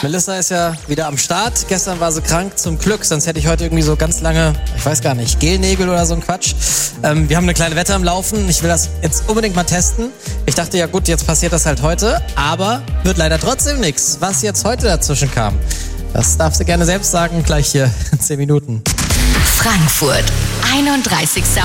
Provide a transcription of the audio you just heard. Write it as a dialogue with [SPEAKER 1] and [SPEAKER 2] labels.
[SPEAKER 1] Melissa ist ja wieder am Start. Gestern war sie krank, zum Glück. Sonst hätte ich heute irgendwie so ganz lange, ich weiß gar nicht, Gelnägel oder so ein Quatsch. Wir haben eine kleine Wette am Laufen. Ich will das jetzt unbedingt mal testen. Ich dachte, ja gut, jetzt passiert das halt heute. Aber wird leider trotzdem nichts. Was jetzt heute dazwischen kam, das darfst du gerne selbst sagen, gleich hier in 10 Minuten.
[SPEAKER 2] Frankfurt, 31.